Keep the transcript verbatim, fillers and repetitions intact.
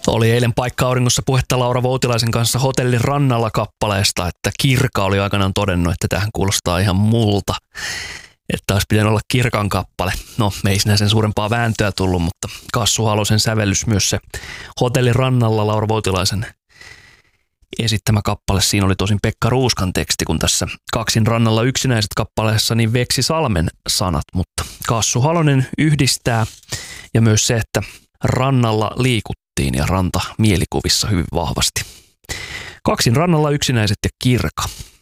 Oli eilen Paikka-auringossa puhetta Laura Voutilaisen kanssa Hotellin rannalla -kappaleesta, että Kirka oli aikanaan todennut, että tähän kuulostaa ihan multa. Että olisi pitänyt olla Kirkan kappale. No, ei sinä sen suurempaa vääntöä tullut, mutta Kassu Halosen sävellys myös se Hotellin rannalla Laura Voutilaisen esittämä kappale. Siinä oli tosin Pekka Ruuskan teksti, kun tässä Kaksin rannalla yksinäiset -kappaleessa niin Veksi Salmen sanat, mutta Kassu Halonen yhdistää ja myös se, että rannalla liikuttiin ja ranta mielikuvissa hyvin vahvasti. Kaksin rannalla yksinäiset ja Kirka.